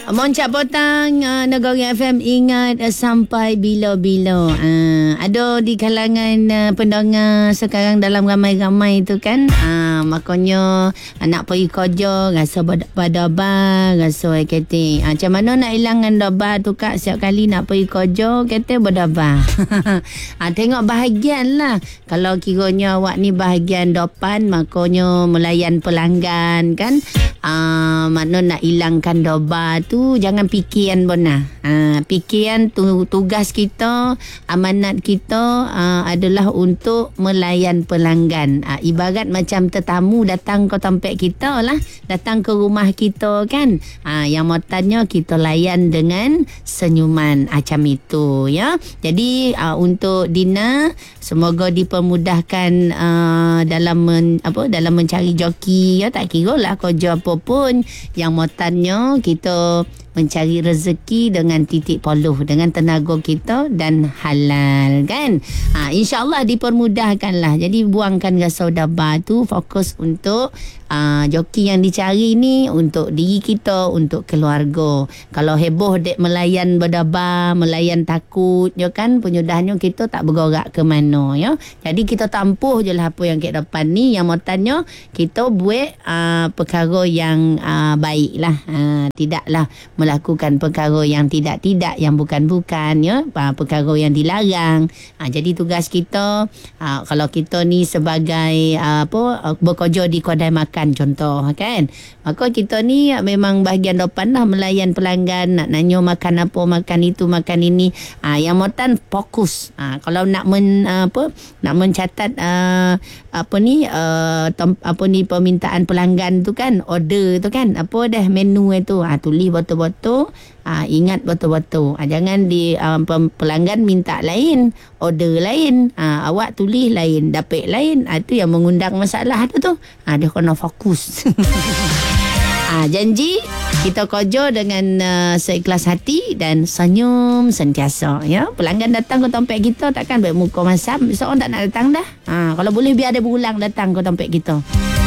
Moncak potang Negeri FM ingat sampai bila-bila. Ada di kalangan pendengar sekarang dalam ramai-ramai tu kan. Makanya nak pergi kerja rasa berdobar, rasa kata macam mana nak hilangkan dobar tu kak. Setiap kali nak pergi kerja kata berdobar. Tengok bahagian lah. Kalau kiranya awak ni bahagian depan, makanya melayan pelanggan kan. Makna nak hilangkan dobar tu jangan fikiran bona. Fikiran tu tugas kita, amanat kita adalah untuk melayan pelanggan. Ibarat macam tetamu datang ke tempat kita lah, datang ke rumah kita kan. Yang motannya kita layan dengan senyuman macam itu ya. Jadi untuk Dina semoga dipermudahkan dalam mencari joki ya, tak kira lah kerja apa pun, yang motannya kita mencari rezeki dengan titik poluh, dengan tenaga kita dan halal kan. InsyaAllah dipermudahkanlah. Jadi buangkan rasa dabar tu, fokus untuk joki yang dicari ni untuk diri kita, untuk keluarga. Kalau heboh dek melayan berdabar, melayan takut ya kan, penyudahnya kita tak bergerak ke mana ya. Jadi kita tampuh je lah apa yang kat depan ni, yang motannya kita buat perkara yang baik lah. Tidaklah melakukan perkara yang tidak-tidak, yang bukan-bukan ya, perkara yang dilarang. Jadi tugas kita, kalau kita ni sebagai bekerja di kedai makan contoh kan, maka kita ni memang bahagian depan lah melayan pelanggan, nak nanya makan apa, makan itu, makan ini. Yang motan fokus. Kalau nak mencatat permintaan pelanggan tu kan, order tu kan, apa dah menu itu, tulis betul-betul. Ingat betul-betul. Jangan pelanggan minta lain, order lain, awak tulis lain, dapat lain. Itu yang mengundang masalah tu. Dia kena fokus. Janji kita kerja dengan seikhlas hati dan senyum sentiasa ya. Pelanggan datang ke tempat kita takkan bermuka masam, seorang tak nak datang dah. Kalau boleh biar dia berulang datang ke tempat kita.